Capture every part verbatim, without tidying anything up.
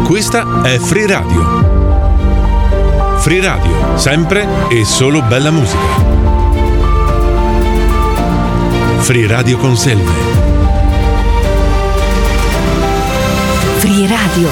Questa è Free Radio. Free Radio, sempre e solo bella musica. Free Radio Conselve. Free Radio.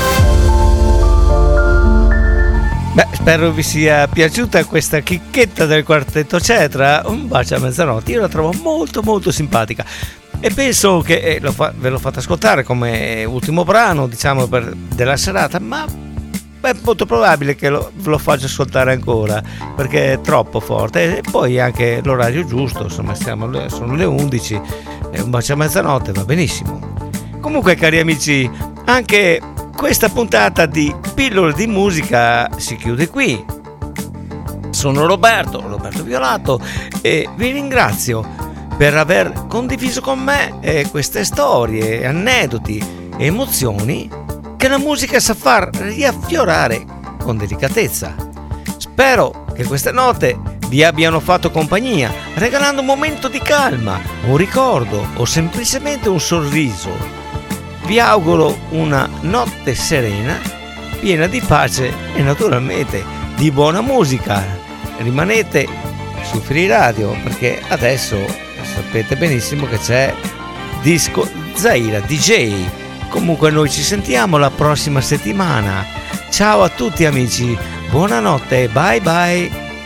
Beh, spero vi sia piaciuta questa chicchetta del quartetto Cetra. Un bacio a mezzanotte, io la trovo molto molto simpatica e penso che eh, lo fa, ve l'ho fatta ascoltare come ultimo brano, diciamo, per, della serata, ma è molto probabile che lo, ve lo faccio ascoltare ancora perché è troppo forte. E poi anche l'orario giusto, insomma, siamo, sono le undici e un bacio a mezzanotte va benissimo. Comunque, cari amici, anche questa puntata di Pillole di Musica si chiude qui. Sono Roberto, Roberto Violato, e vi ringrazio per aver condiviso con me eh, queste storie, aneddoti e emozioni che la musica sa far riaffiorare con delicatezza. Spero che queste note vi abbiano fatto compagnia, regalando un momento di calma, un ricordo o semplicemente un sorriso. Vi auguro una notte serena, piena di pace e naturalmente di buona musica. Rimanete su Free Radio perché adesso sapete benissimo che c'è Disco Zaira D J. Comunque noi ci sentiamo la prossima settimana. Ciao a tutti amici, buonanotte, bye bye.